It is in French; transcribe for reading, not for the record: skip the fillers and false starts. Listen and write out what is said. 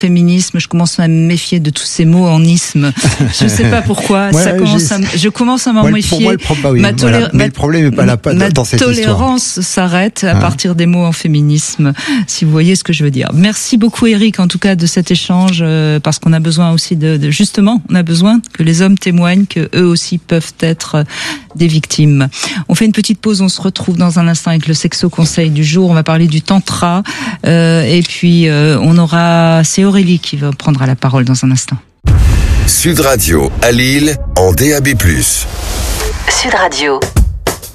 féminisme, je commence à me méfier de tous ces mots en isme. Je ne sais pas pourquoi. Je commence à m'en méfier. Mais le problème n'est pas là dans cette histoire. Ma tolérance s'arrête à partir des mots en féminisme, si vous voyez ce que je veux dire. Merci beaucoup Éric, en tout cas, de cet échange, parce qu'on a besoin aussi justement, on a besoin que les hommes témoignent que eux aussi peuvent être des victimes. On fait une petite pause, on se retrouve dans un instant avec le sexo conseil du jour. On va parler du tantra, et puis on aura, c'est Aurélie qui va prendre la parole dans un instant. Sud Radio à Lille en DAB+. Sud Radio.